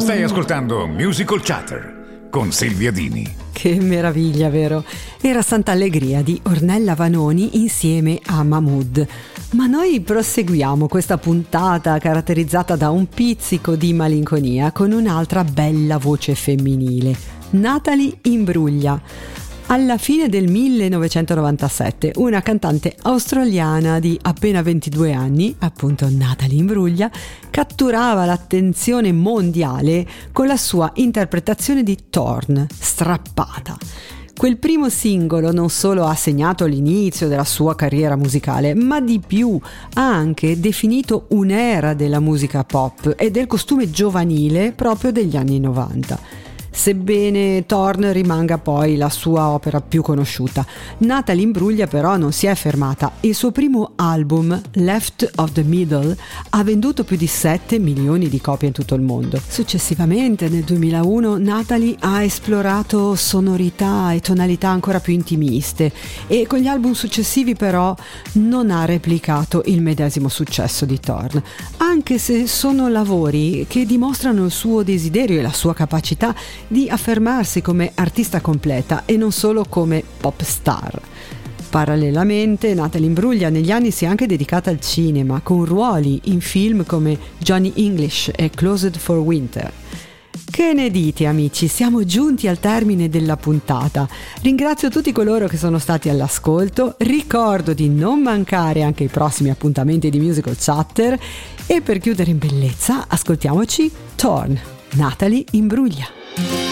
Stai ascoltando Musical Chatter con Silvia Dini. Che meraviglia, vero? Era Santa Allegria di Ornella Vanoni insieme a Mahmood. Ma noi proseguiamo questa puntata caratterizzata da un pizzico di malinconia con un'altra bella voce femminile, Natalie Imbruglia. Alla fine del 1997 una cantante australiana di appena 22 anni, appunto Natalie Imbruglia, catturava l'attenzione mondiale con la sua interpretazione di Torn, Strappata. Quel primo singolo non solo ha segnato l'inizio della sua carriera musicale, ma di più ha anche definito un'era della musica pop e del costume giovanile proprio degli anni 90. Sebbene Torn rimanga poi la sua opera più conosciuta, Natalie Imbruglia però non si è fermata. Il suo primo album, Left of the Middle, ha venduto più di 7 milioni di copie in tutto il mondo. Successivamente, nel 2001, Natalie ha esplorato sonorità e tonalità ancora più intimiste e con gli album successivi però non ha replicato il medesimo successo di Torn, anche se sono lavori che dimostrano il suo desiderio e la sua capacità di affermarsi come artista completa e non solo come pop star. Parallelamente, Natalie Imbruglia negli anni si è anche dedicata al cinema, con ruoli in film come Johnny English e Closed for Winter. Che ne dite, amici? Siamo giunti al termine della puntata. Ringrazio tutti coloro che sono stati all'ascolto, ricordo di non mancare anche i prossimi appuntamenti di Musical Chatter e per chiudere in bellezza ascoltiamoci Torn, Natalie Imbruglia.